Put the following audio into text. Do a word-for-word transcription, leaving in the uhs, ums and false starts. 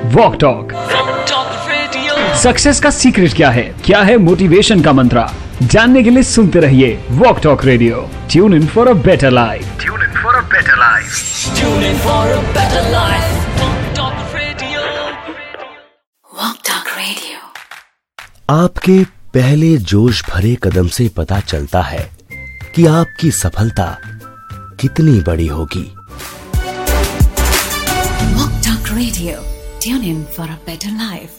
Walk talk. Success का secret क्या है, क्या है मोटिवेशन का मंत्र, जानने के लिए सुनते रहिए walk talk radio. Tune in for a better life. Tune in for a better life. Tune in for a better life. Walk talk radio. Walk talk radio. आपके पहले जोश भरे कदम से पता चलता है कि आपकी सफलता कितनी बड़ी होगी। Walk talk radio, tune in for a better life.